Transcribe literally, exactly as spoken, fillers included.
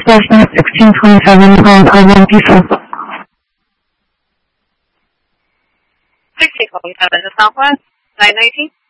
Cessna sixteen twenty-seven on I one Diesel. sixteen twenty-seven to Southwest, nine nineteen.